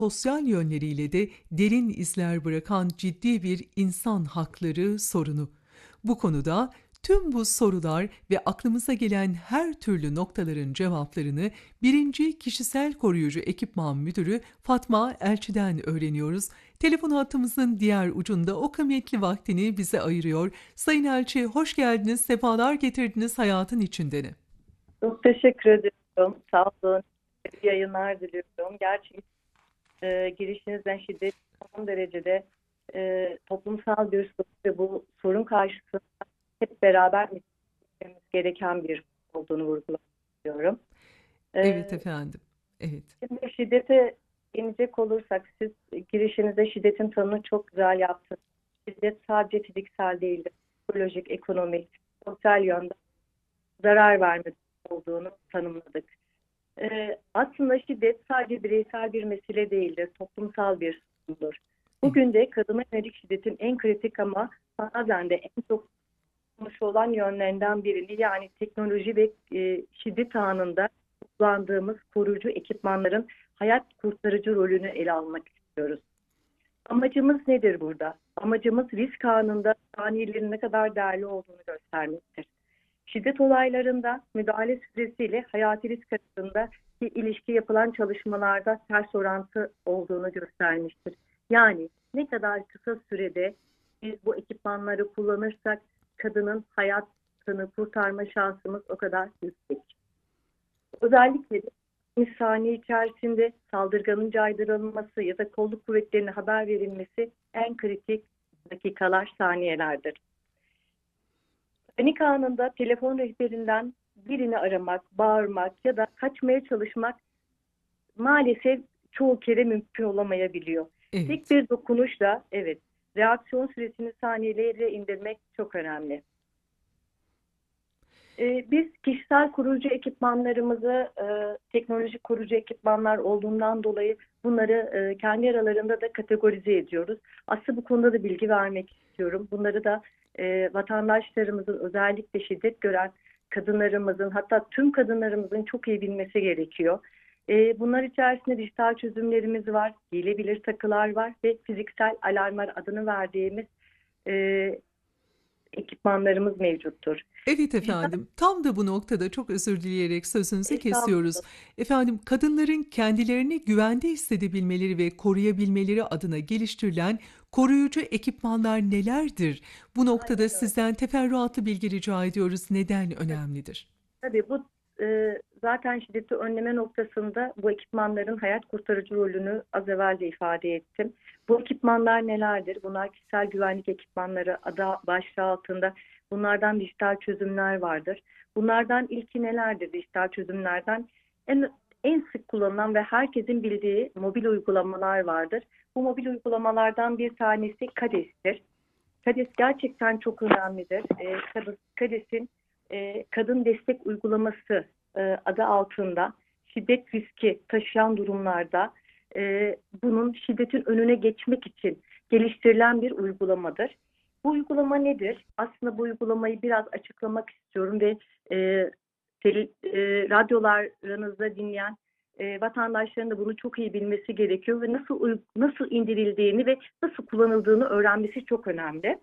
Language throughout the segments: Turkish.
sosyal yönleriyle de derin izler bırakan ciddi bir insan hakları sorunu. Bu konuda tüm bu sorular ve aklımıza gelen her türlü noktaların cevaplarını birinci Kişisel Koruyucu Ekipman Müdürü Fatma Elçi'den öğreniyoruz. Telefon hattımızın diğer ucunda o kıymetli vaktini bize ayırıyor. Sayın Elçi, hoş geldiniz, sefalar getirdiniz hayatın içinde. Çok teşekkür ediyorum. Sağ olun. İyi yayınlar diliyorum. Gerçekten girişinizden şiddet son derecede toplumsal bir sorun ve bu sorun karşısında hep beraber mücadelemiz gereken bir olduğunu vurgulamak istiyorum. Evet E, efendim, evet. Şimdi şiddete inecek olursak siz girişinizde şiddetin tanımını çok güzel yaptınız. Şiddet sadece fiziksel değildir. Psikolojik, ekonomik, sosyal yönde zarar verme olduğunu tanımladık. Aslında şiddet sadece bireysel bir mesele değildir, toplumsal bir sorundur. Evet. Bugün de kadına yönelik şiddetin en kritik ama bazen de en çok konuşulan olan yönlerinden birini, yani teknoloji ve şiddet anında kullandığımız koruyucu ekipmanların hayat kurtarıcı rolünü ele almak istiyoruz. Amacımız nedir burada? Amacımız risk anında saniyelerin ne kadar değerli olduğunu göstermektir. Şiddet olaylarında müdahale süresiyle hayati risk arasındaki ilişki yapılan çalışmalarda ters orantı olduğunu göstermiştir. Yani ne kadar kısa sürede biz bu ekipmanları kullanırsak kadının hayatını kurtarma şansımız o kadar yüksek. Özellikle de 60 saniye içerisinde saldırganın caydırılması ya da kolluk kuvvetlerine haber verilmesi en kritik dakikalar, saniyelerdir. Panik anında telefon rehberinden birini aramak, bağırmak ya da kaçmaya çalışmak maalesef çoğu kere mümkün olamayabiliyor. Tek Evet. bir dokunuşla, evet, reaksiyon süresini saniyelere indirmek çok önemli. Biz kişisel koruyucu ekipmanlarımızı, teknolojik koruyucu ekipmanlar olduğundan dolayı bunları kendi aralarında da kategorize ediyoruz. Aslında bu konuda da bilgi vermek istiyorum. Bunları da vatandaşlarımızın, özellikle şiddet gören kadınlarımızın, hatta tüm kadınlarımızın çok iyi bilmesi gerekiyor. Bunlar içerisinde dijital çözümlerimiz var, giyilebilir takılar var ve fiziksel alarmlar adını verdiğimiz e, ekipmanlarımız mevcuttur. Evet Dijital efendim, tam da bu noktada çok özür dileyerek sözünüzü kesiyoruz. Estağfurullah. Efendim, kadınların kendilerini güvende hissedebilmeleri ve koruyabilmeleri adına geliştirilen koruyucu ekipmanlar nelerdir? Bu noktada Aynen öyle. sizden teferruatlı bilgi rica ediyoruz. Neden önemlidir? Tabii bu zaten şiddeti önleme noktasında bu ekipmanların hayat kurtarıcı rolünü az evvel de ifade ettim. Bu ekipmanlar nelerdir? Bunlar kişisel güvenlik ekipmanları adı başlığı altında. Bunlardan dijital çözümler vardır. Bunlardan ilki nelerdir dijital çözümlerden? En sık kullanılan ve herkesin bildiği mobil uygulamalar vardır. Bu mobil uygulamalardan bir tanesi KADES'tir. KADES gerçekten çok önemlidir. KADES'in kadın destek uygulaması adı altında şiddet riski taşıyan durumlarda bunun şiddetin önüne geçmek için geliştirilen bir uygulamadır. Bu uygulama nedir? Aslında bu uygulamayı biraz açıklamak istiyorum ve e, radyolarınızda dinleyen vatandaşların da bunu çok iyi bilmesi gerekiyor ve nasıl indirildiğini ve nasıl kullanıldığını öğrenmesi çok önemli.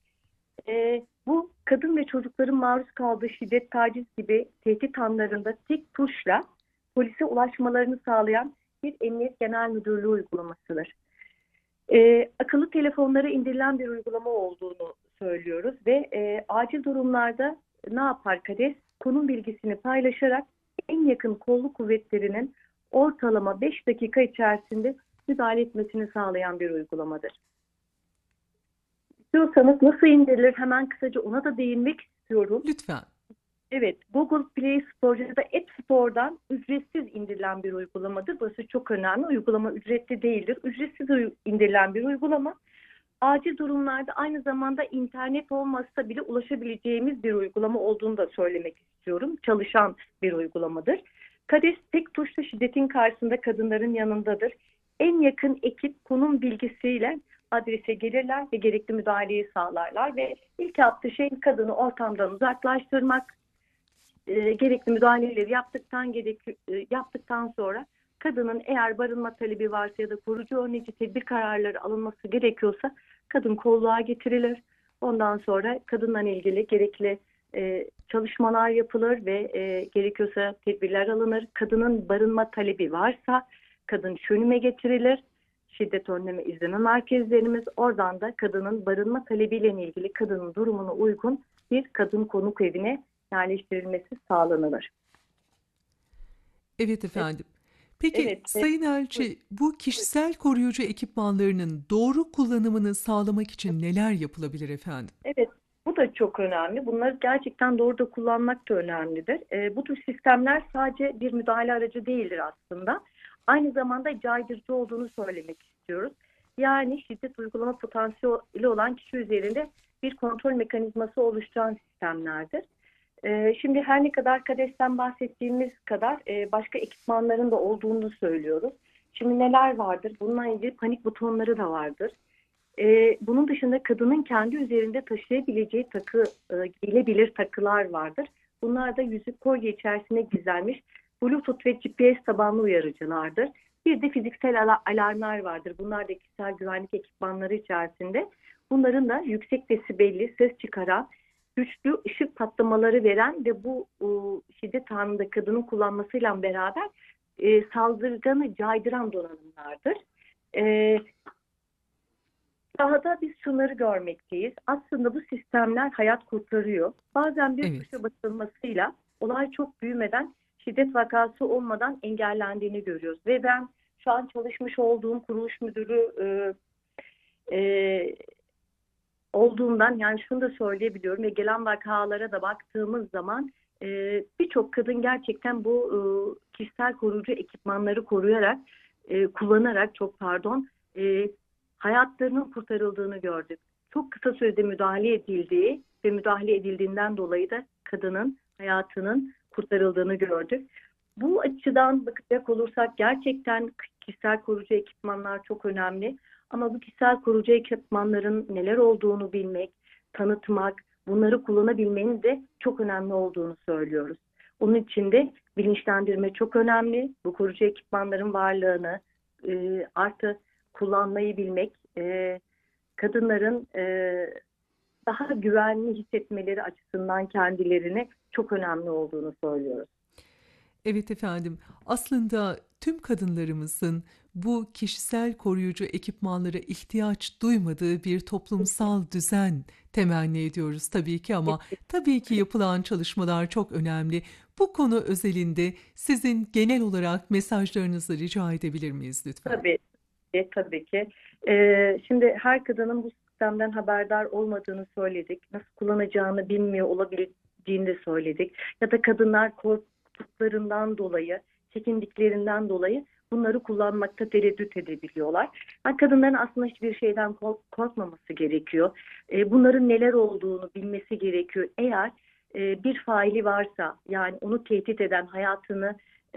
Bu kadın ve çocukların maruz kaldığı şiddet, taciz gibi tehdit anlarında tek tuşla polise ulaşmalarını sağlayan bir Emniyet Genel Müdürlüğü uygulamasıdır. Akıllı telefonlara indirilen bir uygulama olduğunu söylüyoruz ve acil durumlarda ne yapar KADES? Konum bilgisini paylaşarak en yakın kolluk kuvvetlerinin ortalama 5 dakika içerisinde müdahale etmesini sağlayan bir uygulamadır. İstiyorsanız nasıl indirilir, hemen kısaca ona da değinmek istiyorum. Lütfen. Evet, Google Play Store ya da App Store'dan ücretsiz indirilen bir uygulamadır. Burası çok önemli. Uygulama ücretli değildir. Ücretsiz indirilen bir uygulama. Acil durumlarda aynı zamanda internet olmazsa bile ulaşabileceğimiz bir uygulama olduğunu da söylemek istiyorum. Çalışan bir uygulamadır. KADES tek tuşla şiddetin karşısında kadınların yanındadır. En yakın ekip konum bilgisiyle adrese gelirler ve gerekli müdahaleyi sağlarlar ve ilk yaptığı şey kadını ortamdan uzaklaştırmak, gerekli müdahaleleri yaptıktan sonra kadının eğer barınma talebi varsa ya da koruyucu önleyici tedbir kararları alınması gerekiyorsa kadın kolluğa getirilir. Ondan sonra kadınla ilgili gerekli çalışmalar yapılır ve gerekiyorsa tedbirler alınır. Kadının barınma talebi varsa kadın şönüme getirilir. Şiddet önleme izleme merkezlerimiz, oradan da kadının barınma talebiyle ilgili kadının durumuna uygun bir kadın konuk evine yerleştirilmesi sağlanılır. Evet efendim. Peki Evet, Sayın Elçi, bu kişisel koruyucu ekipmanlarının doğru kullanımını sağlamak için neler yapılabilir efendim? evet, bu da çok önemli. Bunları gerçekten doğru da kullanmak da önemlidir. Bu tür sistemler sadece bir müdahale aracı değildir aslında. Aynı zamanda caydırıcı olduğunu söylemek istiyoruz. Yani şiddet uygulama potansiyeli olan kişi üzerinde bir kontrol mekanizması oluşturan sistemlerdir. Şimdi her ne kadar KADES'ten bahsettiğimiz kadar başka ekipmanların da olduğunu söylüyoruz. Şimdi neler vardır? Bununla ilgili panik butonları da vardır. Bunun dışında kadının kendi üzerinde taşıyabileceği giyilebilir takılar vardır. Bunlar da yüzük kolye içerisine gizlenmiş Bluetooth ve GPS tabanlı uyarıcılardır. Bir de fiziksel alarmlar vardır. Bunlar da kişisel güvenlik ekipmanları içerisinde. Bunların da yüksek desibelli ses çıkaran, güçlü ışık patlamaları veren ve bu şiddet anında kadının kullanmasıyla beraber saldırganı caydıran donanımlardır. Daha da biz şunları görmekteyiz. Aslında bu sistemler hayat kurtarıyor. Bazen bir Evet. tuşa basılmasıyla olay çok büyümeden, şiddet vakası olmadan engellendiğini görüyoruz. Ve ben şu an çalışmış olduğum kuruluş müdürü olduğundan yani şunu da söyleyebiliyorum ve gelen vakalara da baktığımız zaman birçok kadın gerçekten bu kişisel koruyucu ekipmanları kullanarak hayatlarının kurtarıldığını gördük. Çok kısa sürede müdahale edildiği ve müdahale edildiğinden dolayı da kadının hayatının kurtarıldığını gördük. Bu açıdan bakacak olursak gerçekten kişisel koruyucu ekipmanlar çok önemli. Ama bu kişisel koruyucu ekipmanların neler olduğunu bilmek, tanıtmak, bunları kullanabilmenin de çok önemli olduğunu söylüyoruz. Onun için de bilinçlendirme çok önemli. Bu koruyucu ekipmanların varlığını artı kullanmayı bilmek, kadınların daha güvenli hissetmeleri açısından kendilerini çok önemli olduğunu söylüyoruz. Evet efendim. Aslında tüm kadınlarımızın bu kişisel koruyucu ekipmanlara ihtiyaç duymadığı bir toplumsal düzen temenni ediyoruz tabii ki, ama tabii ki yapılan çalışmalar çok önemli. Bu konu özelinde sizin genel olarak mesajlarınızı rica edebilir miyiz lütfen? Tabii ki. Şimdi her kadının bu sistemden haberdar olmadığını söyledik. Nasıl kullanacağını bilmiyor olabileceğini de söyledik. Ya da kadınlar korktuklarından dolayı, çekindiklerinden dolayı bunları kullanmakta tereddüt edebiliyorlar. Yani kadınların aslında hiçbir şeyden korkmaması gerekiyor. Bunların neler olduğunu bilmesi gerekiyor. Eğer bir faili varsa, yani onu tehdit eden, hayatını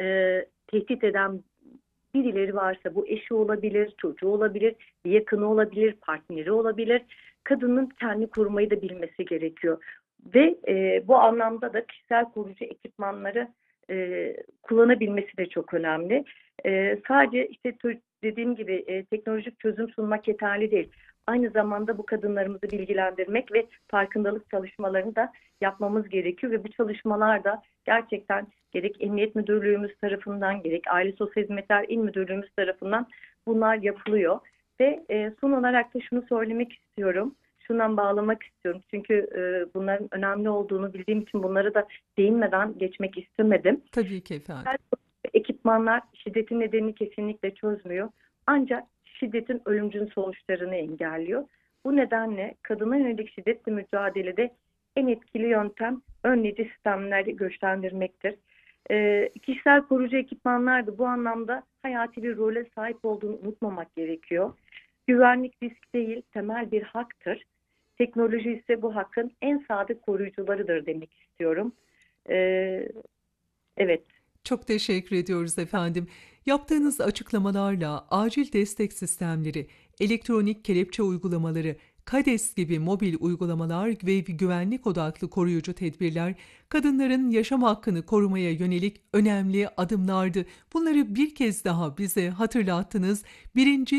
tehdit eden birileri varsa, bu eşi olabilir, çocuğu olabilir, bir yakını olabilir, partneri olabilir. Kadının kendi korumayı da bilmesi gerekiyor. Ve bu anlamda da kişisel koruyucu ekipmanları kullanabilmesi de çok önemli. Sadece işte dediğim gibi teknolojik çözüm sunmak yeterli değil. Aynı zamanda bu kadınlarımızı bilgilendirmek ve farkındalık çalışmalarını da yapmamız gerekiyor ve bu çalışmalar da gerçekten gerek Emniyet Müdürlüğümüz tarafından gerek Aile Sosyal Hizmetler İl Müdürlüğümüz tarafından bunlar yapılıyor. Ve son olarak da şunu söylemek istiyorum. Şundan bağlamak istiyorum. Çünkü bunların önemli olduğunu bildiğim için bunları da değinmeden geçmek istemedim. Tabii ki efendim. Ekipmanlar şiddetin nedenini kesinlikle çözmüyor. Ancak şiddetin ölümcül sonuçlarını engelliyor. Bu nedenle kadına yönelik şiddetle mücadelede en etkili yöntem önleyici sistemleri güçlendirmektir. Kişisel koruyucu ekipmanlar da bu anlamda hayati bir role sahip olduğunu unutmamak gerekiyor. Güvenlik risk değil, temel bir haktır. Teknoloji ise bu hakkın en sadık koruyucularıdır demek istiyorum. Evet. Çok teşekkür ediyoruz efendim. Yaptığınız açıklamalarla acil destek sistemleri, elektronik kelepçe uygulamaları, KADES gibi mobil uygulamalar ve güvenlik odaklı koruyucu tedbirler, kadınların yaşam hakkını korumaya yönelik önemli adımlardı. Bunları bir kez daha bize hatırlattınız. Birinci